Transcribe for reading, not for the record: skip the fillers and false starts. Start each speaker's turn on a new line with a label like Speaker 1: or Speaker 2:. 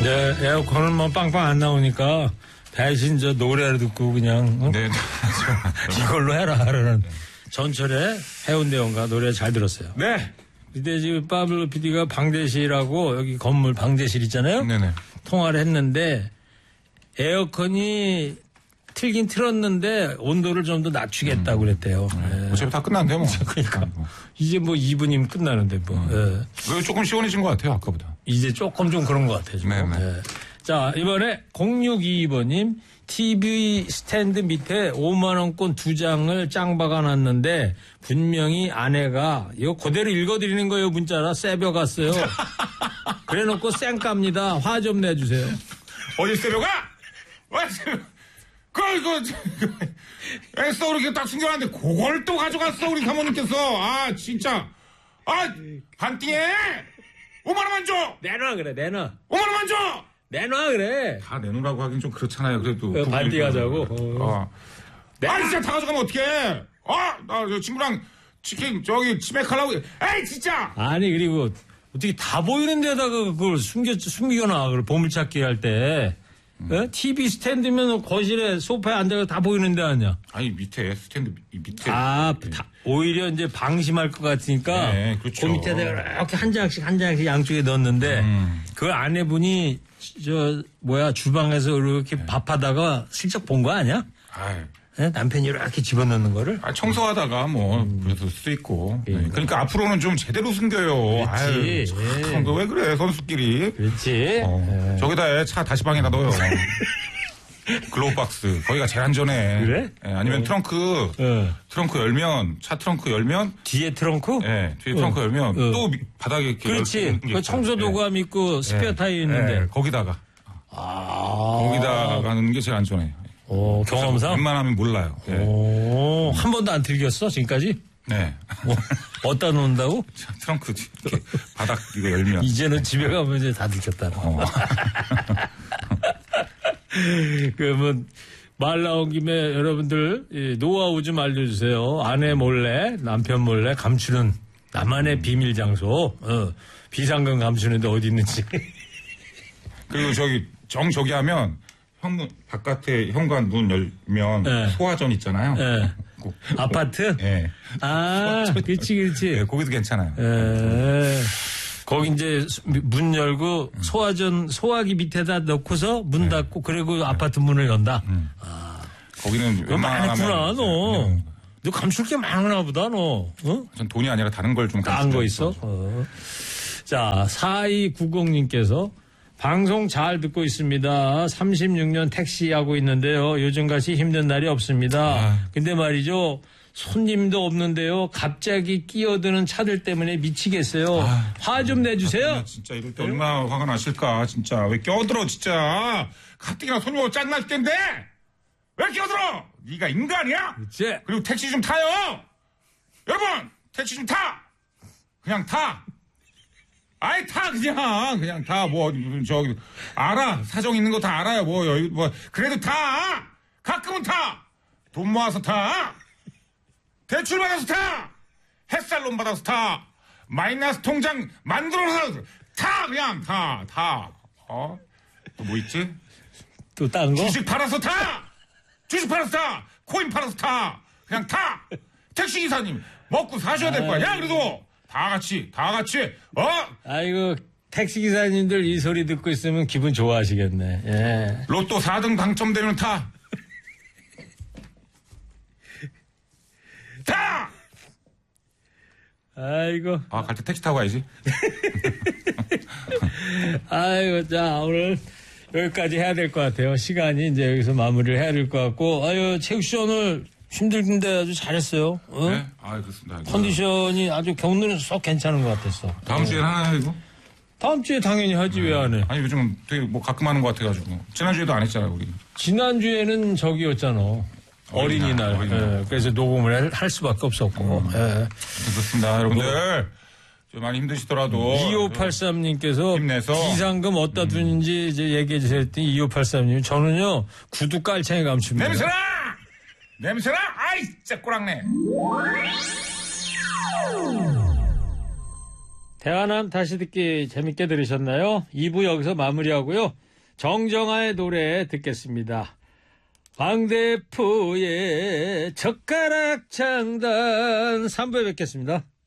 Speaker 1: 네, 에어컨은 뭐 빵빵 안 나오니까 대신 저 노래를 듣고 그냥
Speaker 2: 네.
Speaker 1: 이걸로 해라 하라는 전철의 해운대원가 노래 잘 들었어요.
Speaker 2: 네.
Speaker 1: 그때 지금 파블로 PD가 방대실하고 여기 건물 방대실 있잖아요.
Speaker 2: 네네.
Speaker 1: 통화를 했는데 에어컨이 틀긴 틀었는데 온도를 좀 더 낮추겠다고 그랬대요.
Speaker 2: 네. 어차피 다 끝났는데 뭐.
Speaker 1: 그러니까 이제 뭐 2분이면 끝나는데 뭐.
Speaker 2: 왜 조금 시원해진 것 같아요 아까보다.
Speaker 1: 이제 조금 좀 그런 것 같아요. 지금.
Speaker 2: 네네.
Speaker 1: 자 이번에 0622번님 TV 스탠드 밑에 5만 원권 2장을 짱 박아놨는데 분명히 아내가 이거 그대로 읽어드리는 거예요. 문자라 새벽 왔어요. 그래놓고 쌩깝니다. 화 좀 내주세요.
Speaker 2: 어디 새벽아? 그거 애써 그렇게 딱 숨겨놨는데 그걸 또 가져갔어 우리 사모님께서. 아 진짜 반띵해. 5만 원만 줘.
Speaker 1: 내놔 그래 내놔.
Speaker 2: 5만 원만 줘.
Speaker 1: 내놔 그래.
Speaker 2: 다 내놓으라고 하긴 좀 그렇잖아요. 그래도
Speaker 1: 반띵하자고.
Speaker 2: 진짜 다 가져가면 어떡해. 나 저 친구랑 치킨 저기 치맥하려고. 에이 진짜.
Speaker 1: 아니 그리고 어떻게 다 보이는 데다가 그걸 숨겨놔. 그걸 보물찾기 할 때. TV 스탠드면 거실에 소파에 앉아서 다 보이는 데 아니야.
Speaker 2: 아니 밑에 스탠드 밑에.
Speaker 1: 오히려 이제 방심할 것 같으니까.
Speaker 2: 네, 그렇죠.
Speaker 1: 그 밑에다 이렇게 한 장씩 양쪽에 넣었는데 그 아내분이 주방에서 이렇게 밥하다가 슬쩍 본 거 아니야? 남편이 이렇게 집어넣는 거를?
Speaker 2: 청소하다가 그래서 수도 있고. 네. 그러니까 앞으로는 좀 제대로 숨겨요.
Speaker 1: 그렇지.
Speaker 2: 왜 그래, 선수끼리.
Speaker 1: 그렇지.
Speaker 2: 저기다 차 다시방에다 넣어요. 글로우박스. 거기가 제일 안전해.
Speaker 1: 그래?
Speaker 2: 아니면 트렁크 열면, 차 트렁크 열면.
Speaker 1: 뒤에 트렁크?
Speaker 2: 네, 뒤에 트렁크 열면 또 바닥에 이렇게.
Speaker 1: 그렇지. 그 청소도감 있고 스페어 타이어 있는데.
Speaker 2: 거기다가. 거기다가 넣는 게 제일 안전해.
Speaker 1: 경험상?
Speaker 2: 웬만하면 몰라요. 네.
Speaker 1: 한 번도 안 들켰어, 지금까지?
Speaker 2: 네.
Speaker 1: 어디다 놓는다고?
Speaker 2: 트렁크, 이렇게 바닥 이거 열면.
Speaker 1: 이제는 집에 가면 이제 다 들켰다. 그러면 말 나온 김에 여러분들 노하우 좀 알려주세요. 아내 몰래, 남편 몰래 감추는 나만의 비밀 장소. 비상금 감추는데 어디 있는지.
Speaker 2: 그리고 저기 하면 바깥에 현관 문 열면 소화전 있잖아요.
Speaker 1: 아파트?
Speaker 2: 네.
Speaker 1: 그렇지.
Speaker 2: 네, 거기도 괜찮아요.
Speaker 1: 거기 이제 문 열고 소화기 밑에다 넣고서 문 닫고 그리고 아파트 문을 연다.
Speaker 2: 거기는
Speaker 1: 많구나 너 감출 게 많으나 보다 너.
Speaker 2: 전 돈이 아니라 다른 걸 좀
Speaker 1: 딴 거 있어? 자 4290님께서 방송 잘 듣고 있습니다. 36년 택시하고 있는데요. 요즘같이 힘든 날이 없습니다. 근데 말이죠. 손님도 없는데요. 갑자기 끼어드는 차들 때문에 미치겠어요. 화 좀 내주세요.
Speaker 2: 진짜 이럴 때 얼마나 화가 나실까. 진짜 왜 끼어들어 진짜. 가뜩이나 손님 오고 짠날 텐데 왜 끼어들어. 네가 인간이야?
Speaker 1: 그치?
Speaker 2: 그리고 택시 좀 타요. 여러분 택시 좀 타. 그냥 타. 타 그냥 타. 알아. 사정 있는 거 다 알아요. 그래도 타. 가끔은 타. 돈 모아서 타. 대출 받아서 타. 햇살론 받아서 타. 마이너스 통장 만들어서 타. 그냥 타. 또 뭐 있지?
Speaker 1: 또 다른 거?
Speaker 2: 주식 팔아서 타. 코인 팔아서 타. 그냥 타. 택시기사님 먹고 사셔야 될 거야. 그래도 다 같이.
Speaker 1: 아이고, 택시기사님들 이 소리 듣고 있으면 기분 좋아하시겠네. 예.
Speaker 2: 로또 4등 당첨되면 타.
Speaker 1: 아이고.
Speaker 2: 갈 때 택시 타고 가야지.
Speaker 1: 아이고, 자, 오늘 여기까지 해야 될 것 같아요. 시간이 이제 여기서 마무리를 해야 될 것 같고. 최욱 씨 오늘 힘들긴데 아주 잘했어요.
Speaker 2: 네? 그렇습니다.
Speaker 1: 컨디션이 아주 경로는 썩 괜찮은 것 같았어.
Speaker 2: 다음 주에는 하나요, 이거?
Speaker 1: 다음 주에 당연히 하지, 왜 안 해?
Speaker 2: 아니, 요즘 되게 가끔 하는 것 같아가지고. 지난주에도 안 했잖아요, 우리.
Speaker 1: 지난주에는 저기였잖아. 어린이날. 그래서 녹음을 할 수밖에 없었고.
Speaker 2: 그렇습니다, 여러분들. 좀 많이 힘드시더라도.
Speaker 1: 2583님께서
Speaker 2: 힘내서.
Speaker 1: 비상금 어디다 두는지 이제 얘기해 주세요. 했더니 2583님. 저는요, 구두 깔창에 감춥니다.
Speaker 2: 냄새나? 아이, 진짜 꼬랑내.
Speaker 1: 대화남 다시 듣기 재밌게 들으셨나요? 2부 여기서 마무리하고요. 정정아의 노래 듣겠습니다. 황대포의 젓가락 장단 3부에 뵙겠습니다.